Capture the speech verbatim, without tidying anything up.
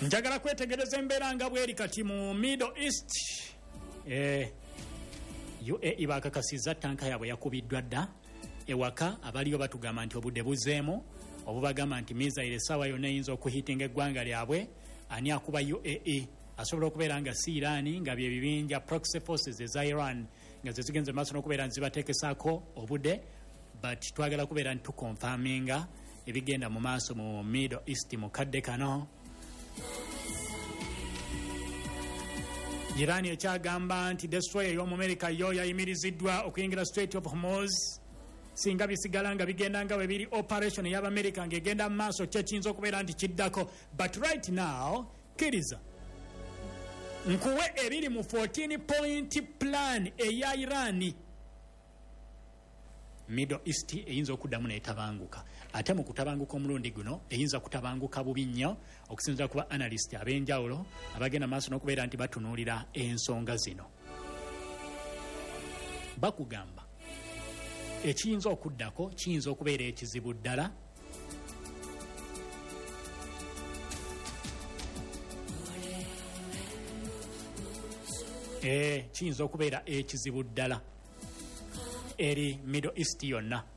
njagala kwetegereza embeera nga bweri kati mu Middle East. eh U A E bakakasiza tanka yabwe yakubiddwa dda ewaka. abaliyo batugamba nti obudde buzeemu obubagamba nti misaire sawa yonna eyinza okuhitinga eggwanga lyabwe. ani akuba U A E asobola okubeera nga si Iran nga bye bibinja proxy forces eza Iran nga ze zigenze maaso n'okubeera nti zibateekesaako obudde, but twagala kubeera nti tukonfaminga ebigenda mu maaso mu Middle East mu kadde kano. Iran ekyagamba nti destroyer y'omu America yo yayimiriziddwa okuyingira Strait of Hormuz singa bisigala nga bigenda nga bwe biri operation y'Amerika ng'egenda mu maaso kyekiyinza okubeera nti kiddako, but right now kiriza nkuwe ebiri mu fourteen point plan eya Iran. Middle East eyinza okuddamu n'etabanguka, ate mu kutabanguka omulundi guno eyinza kutabanguka bubi nnyo okusinziira kuba analyst ab'enjawulo abagenda maaso n'okubeera nti batunuulira ensonga zino. Bakugamba ekiyinza okuddako kiyinza okubeera ekizibu ddala. Eh, kiyinza okubeera ekizibu ddala eri Middle East yonna.